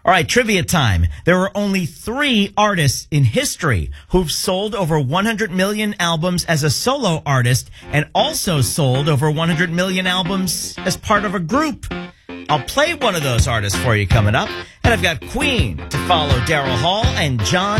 All right, trivia time. There are only 3 artists in history who've sold over 100 million albums as a solo artist and also sold over 100 million albums as part of a group. I'll play one of those artists for you coming up. And I've got Queen to follow Daryl Hall and John